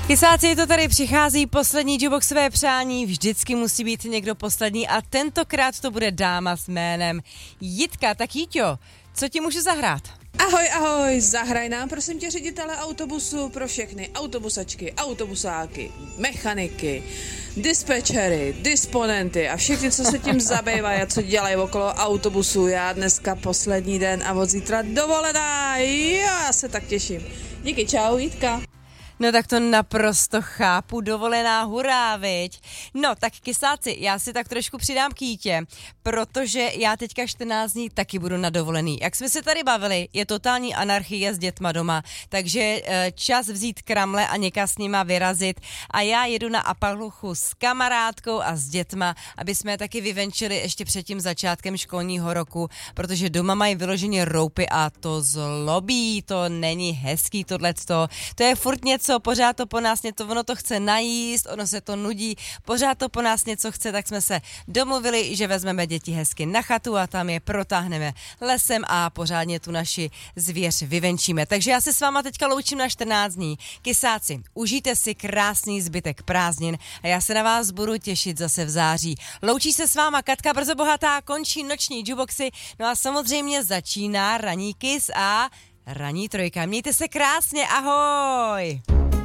Kysáci, to tady přichází poslední juboxové přání, vždycky musí být někdo poslední a tentokrát to bude dáma s jménem Jitka. Tak Jíťo, co ti můžu zahrát? Ahoj, zahraj nám prosím tě ředitele autobusu pro všechny autobusačky, autobusáky, mechaniky, dispečery, disponenty a všechny, co se tím zabývají a co dělají okolo autobusu. Já dneska poslední den a od zítra dovolená, já se tak těším. Díky, čau, Jitka. No tak to naprosto chápu, dovolená, hurá, viď? No tak kysáci, já si tak trošku přidám k Jítě, protože já teďka 14 dní taky budu na dovolený. Jak jsme se tady bavili, je totální anarchie s dětma doma, takže čas vzít kramle a někam s nima vyrazit a já jedu na Apaluchu s kamarádkou a s dětma, aby jsme je taky vyvenčili ještě před tím začátkem školního roku, protože doma mají vyloženě roupy a to zlobí, to není hezký tohleto, to je furt něco, pořád to po nás něco, ono to chce najíst, ono se to nudí, pořád to po nás něco chce, tak jsme se domluvili, že vezmeme děti hezky na chatu a tam je protáhneme lesem a pořádně tu naši zvěř vyvenčíme. Takže já se s váma teďka loučím na 14 dní. Kysáci, užijte si krásný zbytek prázdnin a já se na vás budu těšit zase v září. Loučí se s váma Katka Brzo Bohatá, končí noční juboxy, no a samozřejmě začíná ranní kys a ranní trojka. Mějte se krásně, ahoj!